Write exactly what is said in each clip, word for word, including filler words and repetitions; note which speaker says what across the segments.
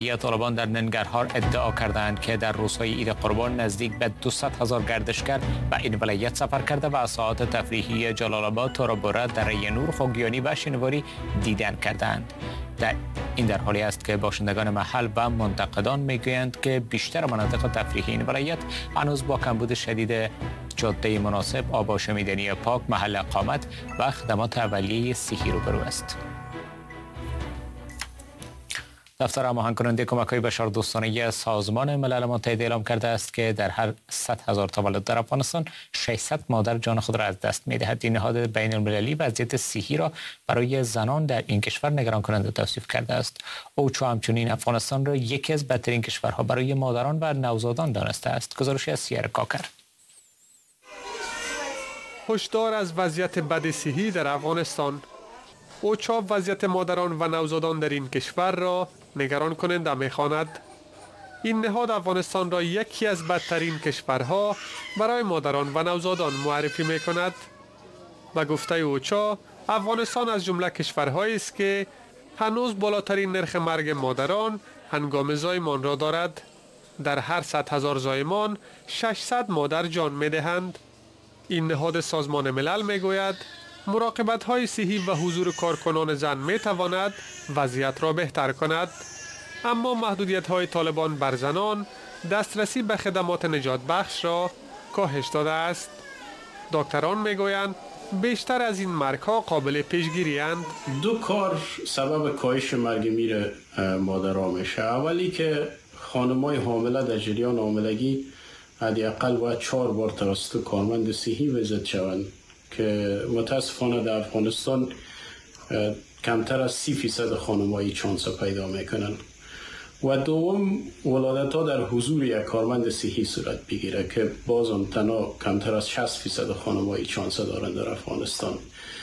Speaker 1: دفاعی طالبان در ننگرهار ادعا کردند که در روزهای عید قربان نزدیک به دویست هزار گردشگر به این ولایت سفر کرده و از ساحات تفریحی جلال آباد، تورابورا، دره نور، خوگیانی و شینواری دیدن کردند. در این در حالی است که باشندگان محل و منتقدان میگویند که بیشتر مناطق تفریحی این ولایت هنوز با کمبود شدید جاده مناسب، آب و شمیدنی پاک، محل اقامت و خدمات اولیه صحی روبرو است. دفتر هماهنگ کننده کمک‌های بشردوستانه سازمان ملل متحد اعلام کرده است که در هر صد هزار تولد در افغانستان ششصد مادر جان خود را از دست می‌دهد. این نهاد بین المللی وضعیت صحی را برای زنان در این کشور نگران کننده توصیف کرده است. اوچو همچنین افغانستان را یکی از بدترین کشورها برای مادران و نوزادان دانسته است. گزارشی از سیر کاکر.
Speaker 2: هشدار از وضعیت بد صحی در افغانستان. اوچا وضعیت مادران و نوزادان در این کشور را نگران کننده می‌خواند. این نهاد افغانستان را یکی از بدترین کشورها برای مادران و نوزادان معرفی می‌کند. با گفته اوچا، افغانستان از جمله کشورهایی است که هنوز بالاترین نرخ مرگ مادران هنگام زایمان را دارد. در هر صد هزار زایمان ششصد مادر جان می‌دهند. این نهاد سازمان ملل می‌گوید مراقبت‌های صحی و حضور کارکنان زن می‌تواند وضعیت را بهتر کند، اما محدودیت‌های طالبان بر زنان دسترسی به خدمات نجات بخش را کاهش داده است. دکتران می‌گویند بیشتر از این مرگ‌ها قابل پیشگیری اند.
Speaker 3: دو کار سبب کاهش مرگ میر مادرها میشه. اولی که خانم‌های حامله در جریان حاملگی حداقل باید چهار بار توسط کارمند صحی ویزیت شوند که متاسفانه در افغانستان کمتر از سی فیصد خانم‌های چانس پیدا میکنن. و دوم ولادت ها در حضور یک کارمند صحی صورت بگیره که بازم تنها کمتر از شصت فیصد خانم‌های چانس دارند در افغانستان.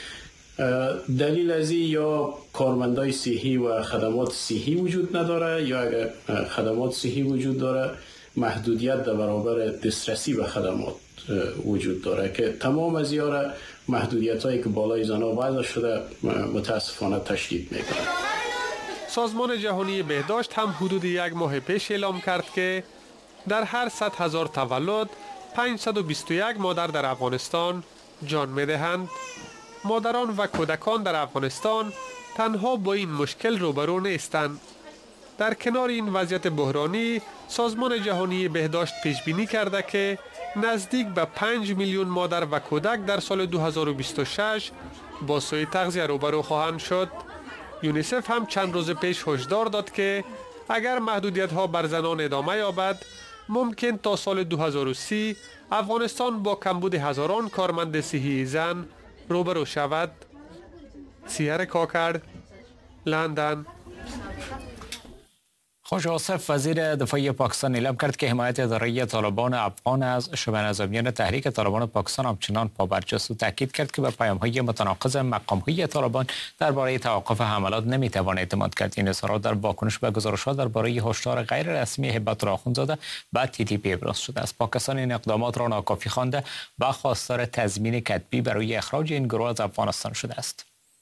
Speaker 3: دلیل از این یا کارمندای صحی و خدمات صحی وجود نداره، یا اگر خدمات صحی وجود داره محدودیت در برابر دسترسی به خدمات وجود داره که تمام از یاره محدودیت هایی که بالای زنها وضع شده متاسفانه تشدید میکنه.
Speaker 2: سازمان جهانی بهداشت هم حدود یک ماه پیش اعلام کرد که در هر صد هزار تولد پانصد و بیست و یک مادر در افغانستان جان میدهند. مادران و کودکان در افغانستان تنها با این مشکل روبرو نیستند. در کنار این وضعیت بحرانی، سازمان جهانی بهداشت پیش بینی کرده که نزدیک به پنج میلیون مادر و کودک در سال دو هزار و بیست و شش با سوء تغذیه روبرو خواهند شد. یونیسف هم چند روز پیش هشدار داد که اگر محدودیت‌ها بر زنان ادامه یابد، ممکن تا سال دو هزار و سی افغانستان با کمبود هزاران کارمند صحی زن روبرو شود. سیر کاکر، لندن.
Speaker 1: خوشا آصف وزیر دفاعی پاکستان اعلام کرد که حمایت اداره طالبان افغان از شبه نظامیان تحریک طالبان پاکستان همچنان پابرجاست و تاکید کرد که به پیام‌های متناقض مقام‌های طالبان درباره توقف حملات نمی‌توان اعتماد کرد. این اظهارات در واکنش به گزارش‌ها درباره هشدار غیر رسمی هیبت الله اخوندزاده و تی تی پی ابراز شده است. پاکستان این اقدامات را ناکافی خوانده و خواستار تضمین کتبی برای اخراج این گروه از افغانستان شده است.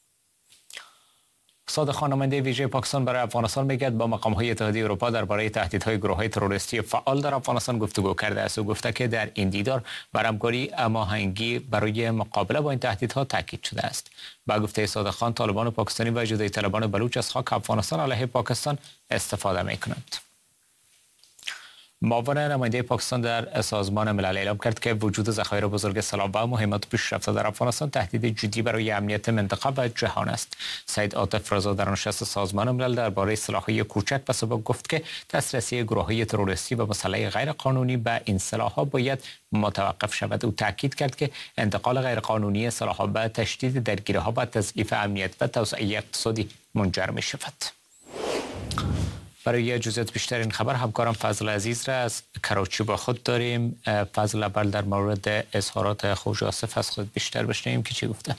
Speaker 1: صادق نماینده ویژه پاکستان برای افغانستان میگوید با مقام‌های اتحادیه اروپا درباره تهدیدهای گروه‌های تروریستی فعال در افغانستان گفتگو کرده است و گفته که در این دیدار بر همکاری هماهنگی برای مقابله با این تهدیدها تاکید شده است. با گفته صادق خان، طالبان پاکستانی و جدایی طلبان بلوچ از خاک افغانستان علیه پاکستان استفاده می‌کنند. معاون نماینده پاکستان در سازمان ملل اعلام کرد که وجود ذخایر بزرگ سلاح و مهمات پیشرفته در افغانستان تهدید جدی برای امنیت منطقه و جهان است. سید عاطف رضا در نشست سازمان ملل درباره سلاح‌های کوچک به سبب گفت که دسترسی گروه‌های تروریستی و مسلح غیر قانونی به این سلاح‌ها باید متوقف شود. او تاکید کرد که انتقال غیر قانونی سلاح‌ها به تشدید درگیری‌ها و تضعیف امنیت و توسعه اقتصادی منجر می‌شود. برای جزئیات بیشتر این خبر همکارم فضل عزیز را از کراچی با خود داریم. فضل، اول در مورد اظهارات خوجا آصف از خود بیشتر بشنویم که چی گفته.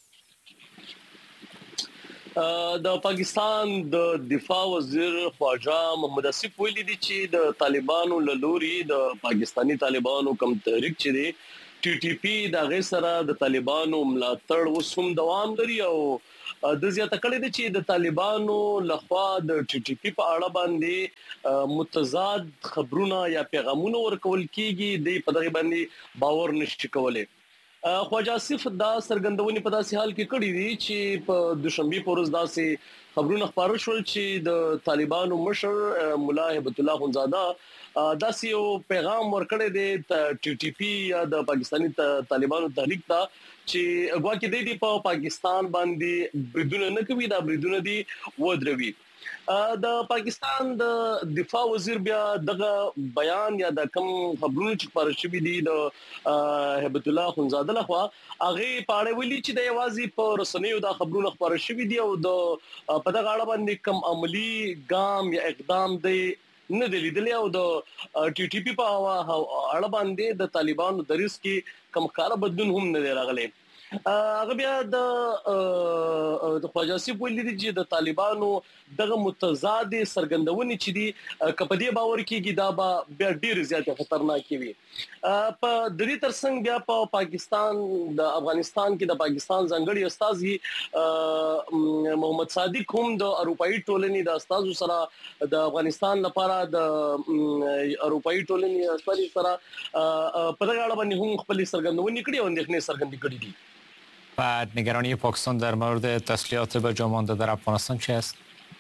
Speaker 4: د پاکستان د دفاع وزیر خواجه محمد اسیف ویلي دي چې د طالبانو له لوري د پاکستانی طالبانو کوم تحریک چې دی ټي ټي پی د غیر سره د طالبانو ملاتړ وسوم دوام لري او د زیاته کړی دی چې د طالبانو لخوا د ټي ټي پی په اړه باندې متضاد خبرونه یا پیغامونه ورکول کیږي د په دغه باندې باور نشي کولای. خواجه آصف دا سرګندونی په داسې حال کې کړی دي چې په دوشنبه پورز داسې خبرونه خبرول شول چې د طالبانو مشر مولا هیبت الله خونزاده داسې یو پیغام ورکړی دی ټي ټي پی یا د پاکستاني طالبانو تحریک ته چې غواړي د دې په پاکستان باندې بریدونه نه کوي دا بریدونه دي ودروي. د پاکستان د دفاع وزیر بیا دغه بیان یا د کوم خبرونه چې خبرې شوې دي د هیبت الله خونزاده لخوا هغه پاړې ویلي چې د یوازې په رسنیو دا خبرونه خبرې شوې دي او د په دغه اړه باندې کوم عملی ګام یا اقدام دی نه دی لیدلی او د ټي ټي پی په اړه باندې د طالبانو دریس کې کوم کار بدلون هم نه دی راغلی. هغه بیا د د خواجه آصف ویلي دي چې د طالبانو دغه متضاد سرګندونې چې دي کپدی باور کېږي دا به بیا ډیر زیات خطرناک وي. په د دې ترڅنګ بیا په پاکستان د افغانستان کې د پاکستان ځنګړي استاذ محمد صادق هم د اروپאי ټولنې د استادو سره د افغانستان لپاره د اروپאי ټولنې استاد سره په دغه اړه باندې هم خپل سرګندونې کړې او اندېښنې څرګندې کړې دي.
Speaker 1: بعد نگرانی پاکستان در مورد تسلیحات به جا مانده در افغانستان چی است؟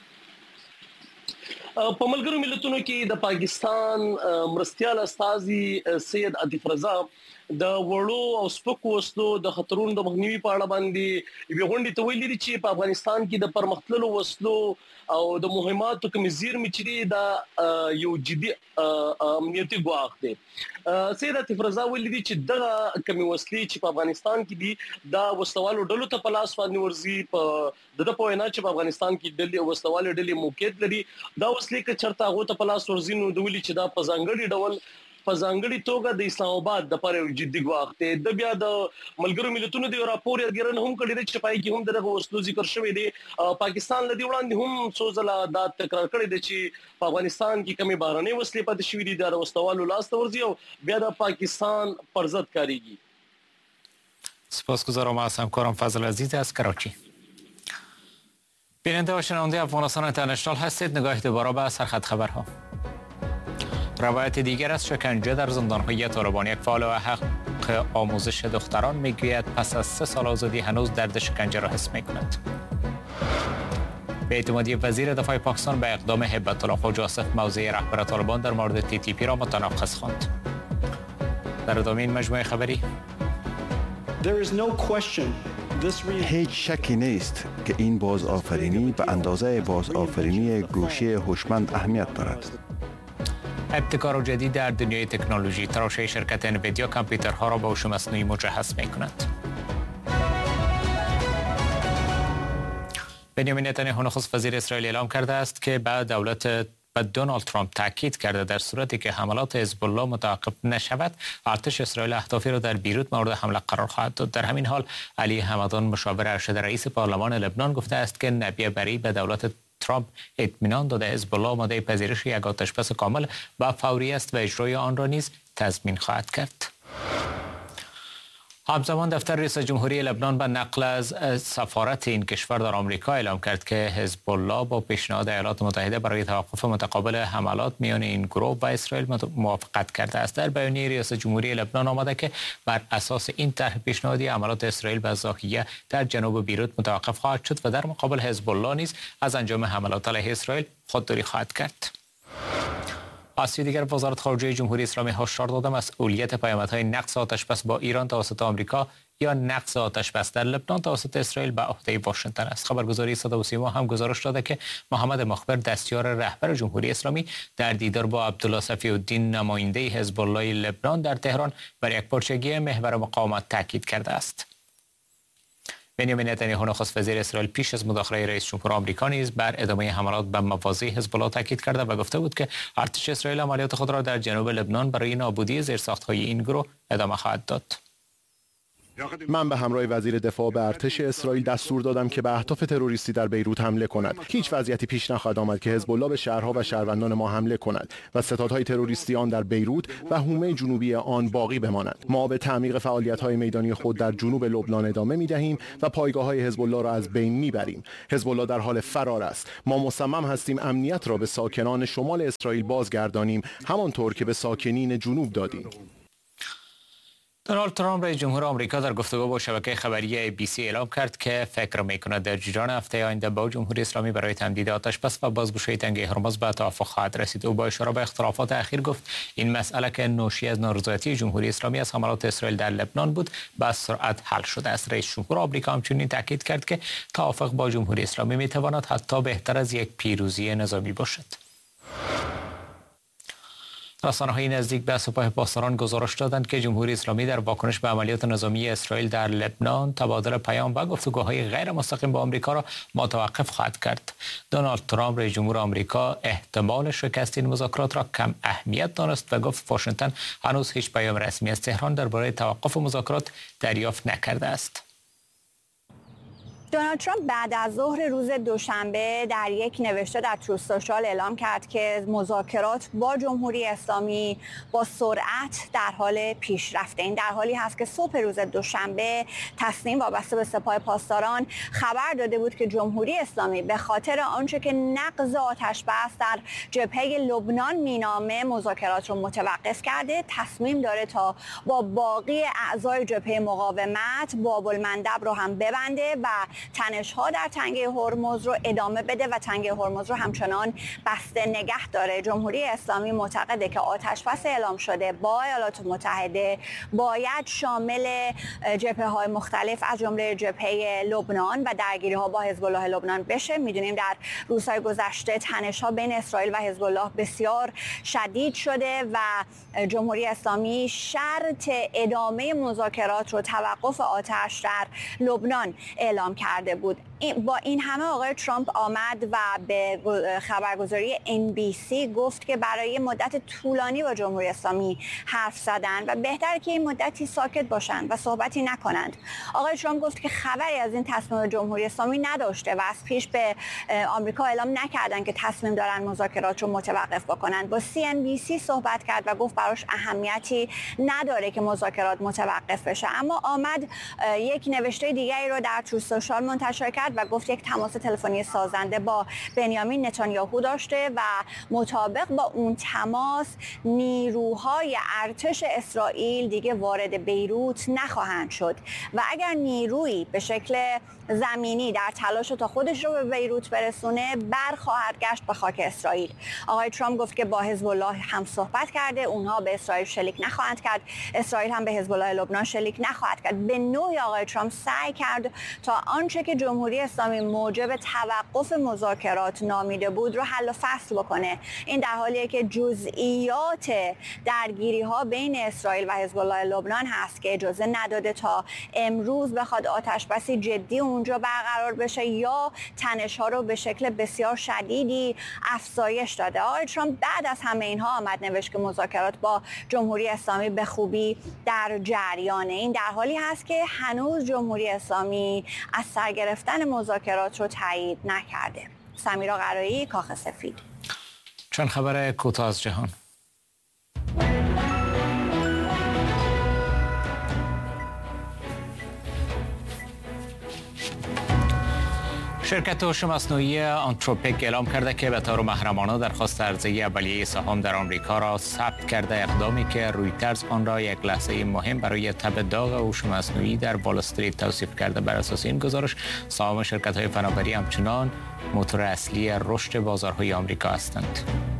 Speaker 4: په ملګرو ملتونو کې د پاکستان مرستيال استاذي سید عاطف رضا د وړو او سپکو وسلو د خطرونو د مخنیوي په اړه باندې یو غونډه ته ویلي چې په افغانستان کې د پرمختللو وسلو او د مهماتو کوم زیرمې چې دا یو جدي امنیتي ګواښ دی. سید عاطف رضا ویلي چې دغه کوم وسلې چې په افغانستان کې دي دا وسلوالو ډلو ته په لاس باندې ورزي په دغه په وینا چې په افغانستان کې ډلې وسلوالو ډلې موقعیت لري دا وسلې کې چرته هغه ته په لاس ورزي نو د ویلي چې دا په ځانګړي ډول په ځانګړي توګه د اسلام آباد د پر جدي ګواښ دی. د بیا د ملګرو ملتونو دی راپور یادګرن هم کړی دی چې پای کې هم دغه وسلو ذکر شوی دی. پاکستان لدی وړاندې هم سوزله دا تکرار کړی دی چې په افغانستان کې کمی بهرنۍ وسلې پاتې شوې دي د وسلوالو لاس ته ورځي او بیا د پاکستان پر ضد کاریږي.
Speaker 1: سپاسگزارم از همکارم فضل عزیز از کراچی. بیننده و شنونده افغانستان اینترنشنال هستید. نگاه دوباره به سرخط خبرها. روایت دیگر از شکنجه در زندانهای طالبان. یک فعال و حق آموزش دختران میگوید پس از سه سال آزادی هنوز درد شکنجه را حس میکند. به اعتمادی وزیر دفاع پاکستان به اقدام هیبت الله خواجه آصف موضع رهبر طالبان در مورد تی تی پی را متناقض خواند. در ادامه این مجموعه خبری
Speaker 5: هیچ شکی نیست که این بازآفرینی به اندازه بازآفرینی گوشی هوشمند اهمیت دارد.
Speaker 1: ابتکار جدید در دنیای تکنولوژی. تراشه شرکت انویدیا کامپیوترها را با هوش مصنوعی مجهز می‌کند. بنیامین نتانیاهو نخست وزیر اسرائیل اعلام کرده است که بعد دولت و دونالد ترامپ تاکید کرده در صورتی که حملات حزب الله متوقف نشود ارتش اسرائیل اهدافی را در بیروت مورد حمله قرار خواهد داد. در همین حال علی حمدان مشاور ارشد رئیس پارلمان لبنان گفته است که نبی بری به دولت ترامپ اطمینان داده حزب الله آماده پذیرش یک آتشبس کامل و فوری است و اجرای آن را نیز تضمین خواهد کرد. همزمان دفتر رئیس جمهوری لبنان به نقل از سفارت این کشور در آمریکا اعلام کرد که حزب الله با پیشنهاد ایالات متحده برای توقف متقابل حملات میان این گروه و اسرائیل موافقت کرده است. در بیانیه رئیس جمهوری لبنان آمده که بر اساس این طرح پیشنهادی حملات اسرائیل به ضاحیه در جنوب بیروت متوقف خواهد شد و در مقابل حزب الله نیز از انجام حملات علیه اسرائیل خودداری خواهد کرد. از سوی دیگر وزارت خارجه جمهوری اسلامی هشدار داده مسئولیت پیامدهای نقض آتشبس با ایران توسط آمریکا یا نقض آتشبس در لبنان توسط اسرائیل به عهده واشنگتن است. خبرگزاری صدا و سیما هم گزارش داده که محمد مخبر دستیار رهبر جمهوری اسلامی در دیدار با عبدالله صفی الدین نماینده حزب الله لبنان در تهران بر یکپارچگی محور مقاومت تاکید کرده است. بنیامین نتانیاهو نخست وزیر اسرائیل پیش از مداخله رئیس جمهور آمریکا نیز بر ادامه حملات به مواضع حزب الله تاکید کرده و گفته بود که ارتش اسرائیل عملیات خود را در جنوب لبنان برای نابودی زیرساخت‌های این گروه ادامه خواهد داد.
Speaker 6: من به همراه وزیر دفاع به ارتش اسرائیل دستور دادم که به اهداف تروریستی در بیروت حمله کند. هیچ وضعیتی پیش نخواهد آمد که حزب الله به شهرها و شهروندان ما حمله کند و ستادهای تروریستی آن در بیروت و حومه جنوبی آن باقی بمانند. ما به تعمیق فعالیت‌های میدانی خود در جنوب لبنان ادامه می‌دهیم و پایگاه‌های حزب الله را از بین می‌بریم. حزب الله در حال فرار است. ما مصمم هستیم امنیت را به ساکنان شمال اسرائیل بازگردانیم، همانطور که به ساکنین جنوب دادیم.
Speaker 1: دونالد ترامپ رئیس جمهور آمریکا در گفتگو با شبکه خبری ای بی سی اعلام کرد که فکر می‌کند در جریان هفته آینده با جمهوری اسلامی برای تمدید آتش‌بس و بازگشایی تنگه هرمز به توافق خواهد رسید. او با اشاره به اختلافات اخیر گفت این مسئله که ناشی از نارضایتی جمهوری اسلامی از حملات اسرائیل در لبنان بود به سرعت حل شده است. رئیس جمهور آمریکا همچنین تاکید کرد که توافق با جمهوری اسلامی می‌تواند حتی بهتر از یک پیروزی نظامی باشد. رسانه‌های نزدیک به سپاه پاسداران گزارش دادند که جمهوری اسلامی در واکنش به عملیات نظامی اسرائیل در لبنان تبادل پیام و گفتگوهای غیر مستقیم با آمریکا را متوقف خواهد کرد. دونالد ترامپ رئیس جمهور آمریکا احتمال شکست این مذاکرات را کم اهمیت دانست و گفت واشنگتن هنوز هیچ پیام رسمی از تهران درباره توقف مذاکرات دریافت نکرده است.
Speaker 7: دونالد ترامپ بعد از ظهر روز دوشنبه در یک نوشته در تروث سوشال اعلام کرد که مذاکرات با جمهوری اسلامی با سرعت در حال پیشرفته. این در حالی هست که صبح روز دوشنبه تصمیم وابسته به سپاه پاسداران خبر داده بود که جمهوری اسلامی به خاطر آنچه که نقض آتش‌بس در جبهه لبنان مینامه مذاکرات رو متوقف کرده، تصمیم داره تا با باقی اعضای جبهه مقاومت باب المندب رو هم ببنده و تنش‌ها در تنگه هرمز رو ادامه بده و تنگه هرمز رو همچنان بسته نگه داره. جمهوری اسلامی معتقده که آتش‌بس اعلام شده با ایالات متحده باید شامل جبهه‌های مختلف از جمله جبهه لبنان و درگیری‌ها با حزب الله لبنان بشه. می‌دونیم در روزهای گذشته تنش‌ها بین اسرائیل و حزب الله بسیار شدید شده و جمهوری اسلامی شرط ادامه مذاکرات رو توقف آتش در لبنان اعلام کرده بود. با این همه آقای ترامپ آمد و به خبرگزاری ان بی سی گفت که برای مدت طولانی با جمهوری اسلامی حرف زدن و بهتر که این مدتی ساکت باشند و صحبتی نکنند. آقای ترامپ گفت که خبری از این تصمیم جمهوری اسلامی نداشته و از پیش به آمریکا اعلام نکردن که تصمیم دارن مذاکرات رو متوقف بکنن. با سی ان بی سی صحبت کرد و گفت براش اهمیتی نداره که مذاکرات متوقف بشه، اما آمد یک نوشته دیگری رو در تروث سوشال منتشر کرد و گفت یک تماس تلفنی سازنده با بنیامین نتانیاهو داشته و مطابق با اون تماس نیروهای ارتش اسرائیل دیگه وارد بیروت نخواهند شد و اگر نیرویی به شکل زمینی در تلاش تا خودش رو به بیروت برسونه برخواهد گشت به خاک اسرائیل. آقای ترامپ گفت که با حزب الله هم صحبت کرده، اونها به اسرائیل شلیک نخواهند کرد، اسرائیل هم به حزب الله لبنان شلیک نخواهد کرد. به نوعی آقای ترامپ سعی کرد تا آنچه که جمهوری اسلامی موجب توقف مذاکرات نامیده بود رو حل و فصل بکنه. این در حالیه که جزئیات درگیری ها بین اسرائیل و حزب الله لبنان هست که اجازه نداده تا امروز بخواد آتش‌بسی جدی اونجا برقرار بشه یا تنش ها رو به شکل بسیار شدیدی افزایش داده. آقای ترامپ بعد از همه اینها آمد نوشت که مذاکرات با جمهوری اسلامی به خوبی در جریانه. این در حالی هست که هنوز جمهوری اسلامی از سر گرفتن مذاکرات رو تایید نکرده. سمیرا قرایی، کاخ سفید.
Speaker 1: چند خبر کوتاه از جهان. شرکت هوش مصنوعی آنتروپیک اعلام کرده که به طور محرمانه درخواست عرضه اولیه سهام در آمریکا را ثبت کرده، اقدامی که رویترز آن را یک لحظه مهم برای تب داغ هوش مصنوعی در وال استریت توصیف کرده. بر اساس این گزارش سهام شرکت‌های فناوری همچنان موتور اصلی رشد بازارهای آمریکا هستند.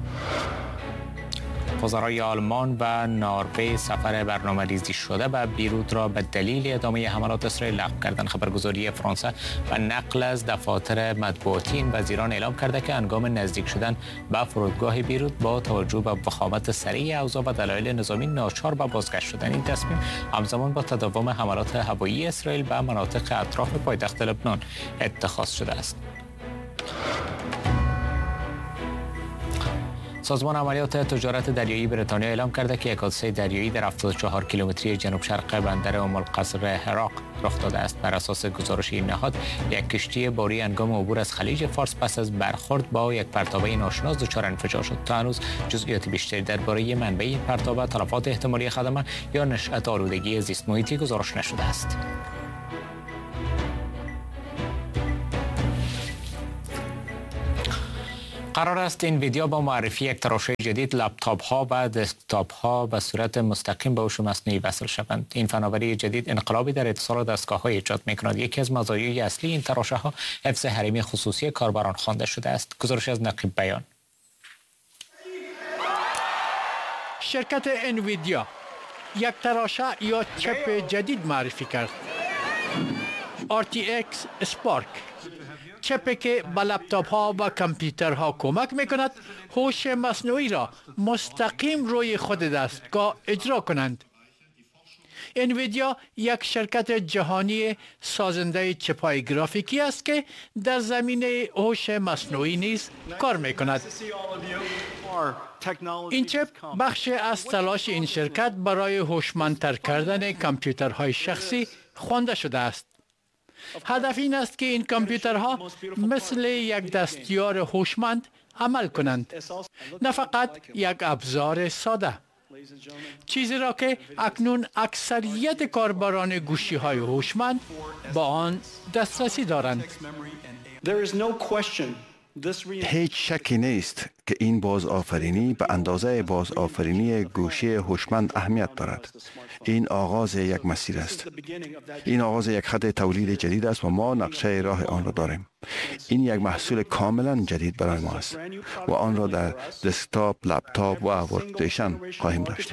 Speaker 1: وزرای آلمان و نروژ سفر برنامه‌ریزی شده به بیروت را به دلیل ادامه حملات اسرائیل لغو کردند. خبرگزاری فرانسه و نقل از دفاتر مطبوعاتی این وزیران اعلام کرده که هنگام نزدیک شدن به فرودگاه بیروت با توجه به وخامت سریع اوضاع و دلایل نظامی ناچار به بازگشت شدن. این تصمیم همزمان با تداوم حملات هوایی اسرائیل به مناطق اطراف پایتخت لبنان اتخاذ شده است. سازمان عملیات تجارت دریایی بریتانیا اعلام کرده که یک حادثه دریایی در هفتاد و چهار کیلومتری جنوب شرق بندر ام القصر عراق رخ داده است. بر اساس گزارش این نهاد، یک کشتی باری هنگام عبور از خلیج فارس پس از برخورد با یک پرتابه ناشناس دچار انفجار شد. تا هنوز جزئیات بیشتری درباره منبع این پرتابه، تلفات احتمالی خدمه یا نشأت آلودگی زیست محیطی گزارش نشده است. قرار است این ویدیو با معرفی یک تراشه جدید لپتاپ ها و دسکتاپ ها به صورت مستقیم به هوش مصنوعی وصل شوند. این فناوری جدید انقلابی در اتصال دستگاه ها ایجاد می‌کند. یکی از مزایای اصلی این تراشه ها حفظ حریم خصوصی کاربران خوانده شده است. گزارش از نقیب بیان.
Speaker 8: شرکت انویدیا یک تراشه یا چپ جدید معرفی کرد. آر تی اکس Spark، چپی که به لپتاپ ها و کامپیوترها کمک میکند هوش مصنوعی را مستقیم روی خود دستگاه اجرا کنند. انویدیا یک شرکت جهانی سازنده چپ‌های گرافیکی است که در زمینه هوش مصنوعی نیز کار میکند. این چپ بخش از تلاش این شرکت برای هوشمندتر کردن کامپیوترهای شخصی خوانده شده است. هدف این است که این کامپیوترها مثل یک دستیار هوشمند عمل کنند، نه فقط یک ابزار ساده. چیزی را که اکنون اکثریت کاربران گوشی‌های هوشمند با آن دسترسی دارند.
Speaker 5: هیچ شکی نیست که این بازآفرینی به اندازه بازآفرینی گوشی هوشمند اهمیت دارد. این آغاز یک مسیر است. این آغاز یک خط تولید جدید است و ما نقشه راه آن را داریم. این یک محصول کاملا جدید برای ما است و آن را در دسکتاپ، لپتاپ و ورک‌استیشن خواهیم داشت.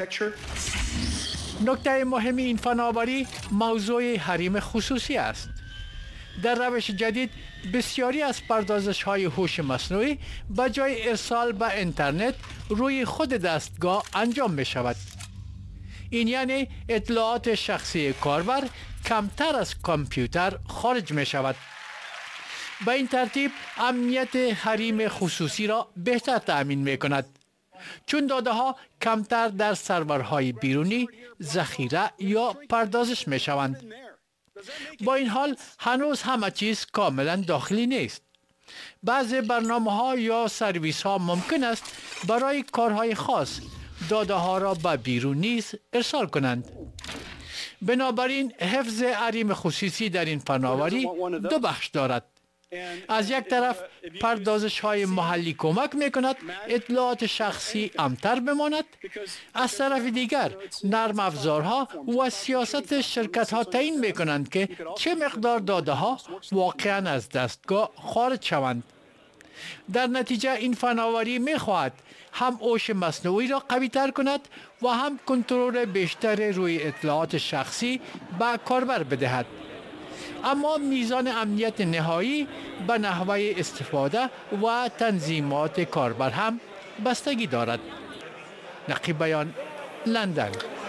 Speaker 8: نکته مهم این فناوری موضوع حریم خصوصی است. در روش جدید بسیاری از پردازش های هوش مصنوعی به جای ارسال به اینترنت روی خود دستگاه انجام می شود. این یعنی اطلاعات شخصی کاربر کمتر از کامپیوتر خارج می شود. به این ترتیب امنیت حریم خصوصی را بهتر تأمین می کند، چون داده ها کمتر در سرورهای بیرونی ذخیره یا پردازش می شوند. با این حال هنوز همه چیز کاملا داخلی نیست. بعضی برنامه‌ها یا سرویس‌ها ممکن است برای کارهای خاص داده ها را به بیرون نیز ارسال کنند. بنابراین حفظ حریم خصوصی در این فناوری دو بخش دارد. از یک طرف پردازش های محلی کمک می کند اطلاعات شخصی امتر بماند. از طرف دیگر نرم افزارها و سیاست شرکت ها تعیین می کنند که چه مقدار داده ها واقعا از دستگاه خارج شوند. در نتیجه این فناوری می خواهد هم هوش مصنوعی را قوی تر کند و هم کنترل بیشتر روی اطلاعات شخصی به کاربر بدهد. اما میزان امنیت نهایی به نحوه استفاده و تنظیمات کاربر هم بستگی دارد. نقیب بیان، لندن.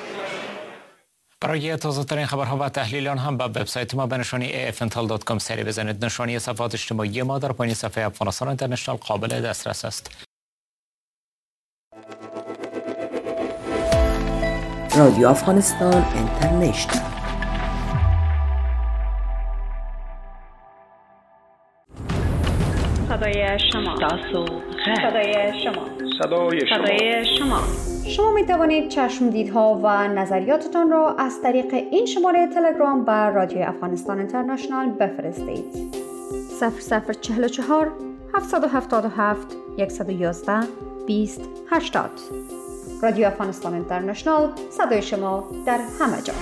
Speaker 1: برای تازه ترین خبرها و تحلیل آن هم به وبسایت ما به نشانی ای اف ان تال دات کام سری بزنید. نشانی صفحات اجتماعی ما در پایین صفحه افغانستان اینترنشنال قابل دسترس است.
Speaker 9: رادیو افغانستان اینترنشنال.
Speaker 10: صدای شما. تاسو صدای شما.
Speaker 11: صدای شما.
Speaker 10: صدای شما.
Speaker 12: شما می توانید چشمدیدها و نظریاتتان را از طریق این شماره تلگرام بر رادیو افغانستان اینترنشنال بفرستید. صفر صفر چهل و چهار هفتصد و هفتاد و هفت صد و یازده بیست هشتاد. رادیو افغانستان اینترنشنال، صدای شما در همه جا.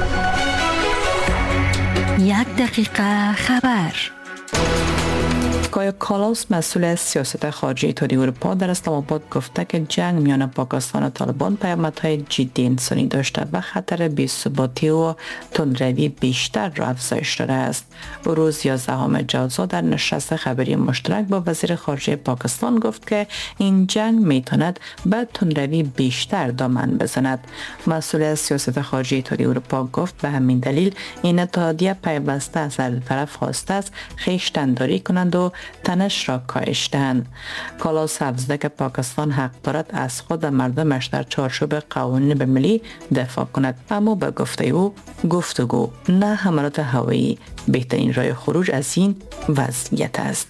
Speaker 13: یک دقیقه خبر.
Speaker 11: کایا کالاوس مسئول سیاست خارجی اتحادیه اروپا در اسلام آباد گفته که جنگ میان پاکستان و طالبان پیامدهای جدی انسانی داشته و خطر بی‌ثباتی و تندروی بیشتر را افزایش داده است. او روز یازدهم جوزا در نشست خبری مشترک با وزیر خارجه پاکستان گفت که این جنگ میتواند به تندروی بیشتر دامن بزند. مسئول سیاست خارجی اتحادیه اروپا گفت به همین دلیل این اتحادیه پیوسته از هر طرف خواسته است خویشتن‌داری کنند و تنش را کاهش دهند. کالاوس افزوده که پاکستان حق دارد از خود و مردمش در چارچوب قوانین بین‌المللی دفاع کند، اما به گفته او گفتگو نه حملات هوایی بهترین راه خروج از این وضعیت است.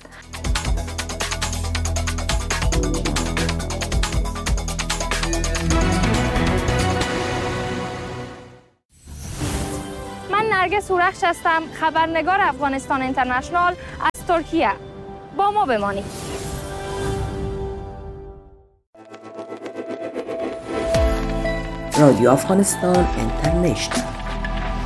Speaker 13: من نرگس هورخش هستم، خبرنگار افغانستان اینترنشنال از ترکیه. با ما بمانید.
Speaker 9: رادیو افغانستان اینترنشنال